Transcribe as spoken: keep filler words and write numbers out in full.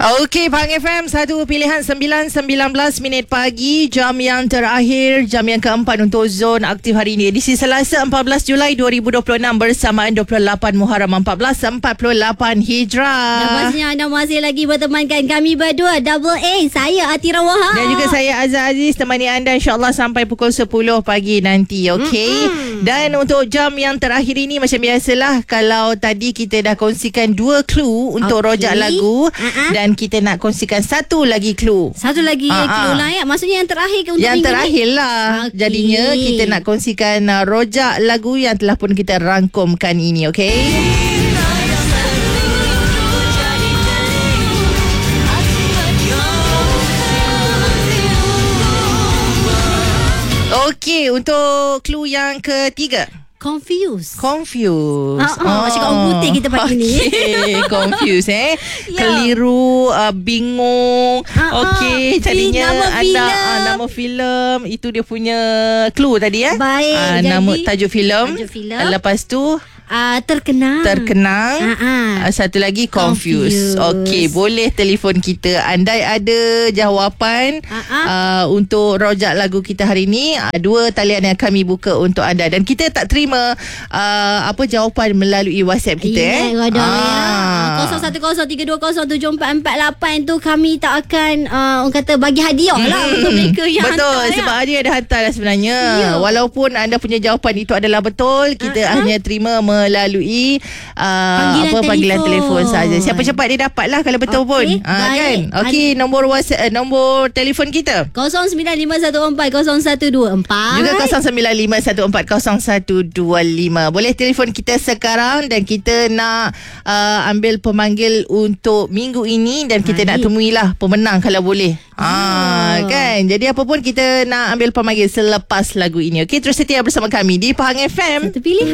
Okey, Pahang F M, satu pilihan sembilan sembilan belas minit pagi, jam yang terakhir, jam yang keempat untuk zon aktif hari ini. Edisi Selasa empat belas Julai dua ribu dua puluh enam bersamaan dua puluh lapan Muharram empat belas empat puluh lapan Hijrah. Dan pastinya anda masih lagi bertemankan kami berdua, Double A. Saya Atira Wahab. Dan juga saya Azhar Aziz, temani anda insyaAllah sampai pukul sepuluh pagi nanti. Okey. Mm-hmm. Dan untuk jam yang terakhir ini, macam biasalah, kalau tadi kita dah kongsikan dua clue untuk okay. rojak lagu, uh-huh. dan kita nak kongsikan satu lagi clue. Satu lagi uh-huh. clue lah ya. Maksudnya yang terakhir ke untuk yang minggu terakhir ni? lah. Okay. Jadinya kita nak kongsikan uh, rojak lagu yang telah pun kita rangkumkan ini. Okey. Okey, untuk clue yang ketiga. Confused. Confused. Ah, ah, oh. Macam orang putih kita pagi ni. Okay, confused eh. Ya. Keliru, uh, bingung. Ah, Okey, jadinya nama anda filem. Uh, nama filem itu dia punya clue tadi eh. Baik. Uh, jadi, nama tajuk filem. Tajuk filem. Lepas tu Uh, terkenang Terkenang uh-uh. uh, Satu lagi confused, confused. Okey, boleh telefon kita. Andai ada jawapan uh-uh. uh, untuk rojak lagu kita hari ni, uh, dua talian yang kami buka untuk anda. Dan kita tak terima uh, apa jawapan melalui WhatsApp kita. Yeah, eh ada ah. ya. kosong satu kosong tiga dua kosong tujuh empat empat lapan tu kami tak akan uh, orang kata bagi hadiah hmm. lah untuk mereka yang betul, hantar. Betul, sebab ya? dia dah hantar lah sebenarnya. Yeah. Walaupun anda punya jawapan itu adalah betul, kita uh-huh. hanya terima melalui uh, panggilan apa telefon. panggilan telefon saja. Siapa cepat dia dapat lah kalau betul okay, pun. Uh, kan? Okey, nombor WhatsApp, nombor telefon kita kosong sembilan lima satu empat kosong satu dua empat. Juga kosong sembilan lima satu empat kosong satu dua lima. Boleh telefon kita sekarang dan kita nak uh, ambil pemanggil untuk minggu ini dan kita Baik. nak temuilah pemenang kalau boleh. Ah, kan? Jadi apa pun kita nak ambil pemanggil selepas lagu ini. Okey, terus setia bersama kami di Pahang F M. Satu pilihan.